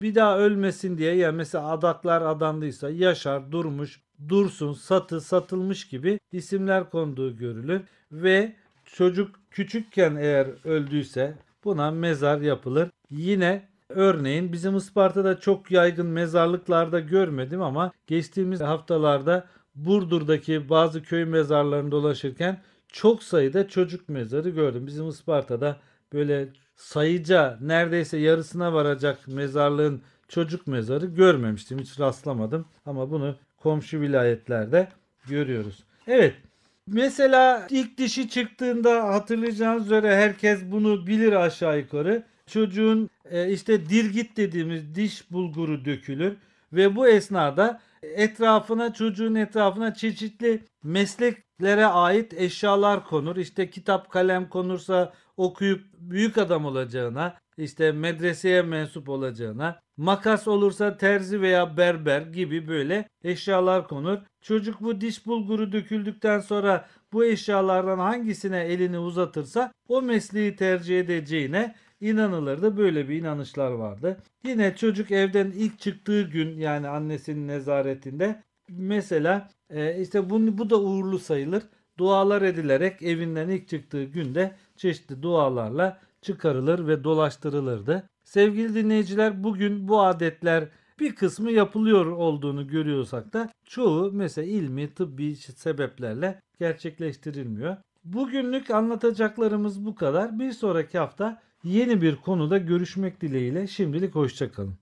bir daha ölmesin diye, ya mesela adaklar adandıysa Yaşar, Durmuş, Dursun, Satı, Satılmış gibi isimler konduğu görülür ve çocuk küçükken eğer öldüyse buna mezar yapılır. Yine örneğin bizim Isparta'da çok yaygın mezarlıklarda görmedim ama geçtiğimiz haftalarda Burdur'daki bazı köy mezarlarında dolaşırken çok sayıda çocuk mezarı gördüm. Bizim Isparta'da böyle sayıca neredeyse yarısına varacak mezarlığın çocuk mezarı görmemiştim. Hiç rastlamadım ama bunu komşu vilayetlerde görüyoruz. Evet. Mesela ilk dişi çıktığında hatırlayacağınız üzere herkes bunu bilir aşağı yukarı. Çocuğun işte dirgit dediğimiz diş bulguru dökülür ve bu esnada çocuğun etrafına çeşitli mesleklere ait eşyalar konur. İşte kitap kalem konursa okuyup büyük adam olacağına, işte medreseye mensup olacağına, makas olursa terzi veya berber gibi böyle eşyalar konur. Çocuk bu diş bulguru döküldükten sonra bu eşyalardan hangisine elini uzatırsa o mesleği tercih edeceğine inanılırdı. Böyle bir inanışlar vardı. Yine çocuk evden ilk çıktığı gün, yani annesinin nezaretinde, mesela işte bu da uğurlu sayılır. Dualar edilerek evinden ilk çıktığı günde çeşitli dualarla çıkarılır ve dolaştırılırdı. Sevgili dinleyiciler, bugün bu adetler bir kısmı yapılıyor olduğunu görüyorsak da çoğu mesela ilmi, tıbbi sebeplerle gerçekleştirilmiyor. Bugünlük anlatacaklarımız bu kadar. Bir sonraki hafta yeni bir konuda görüşmek dileğiyle. Şimdilik hoşça kalın.